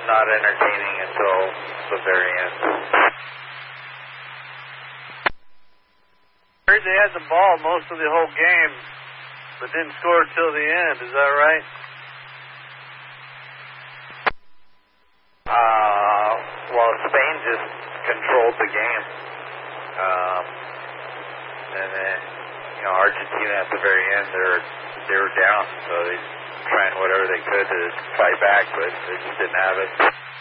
not entertaining until the very end. I heard they had the ball most of the whole game, but didn't score till the end. Is that right? Well, Spain just controlled the game. And then, Argentina at the very end, they were down, so they trying whatever they could to fight back, but they just didn't have it.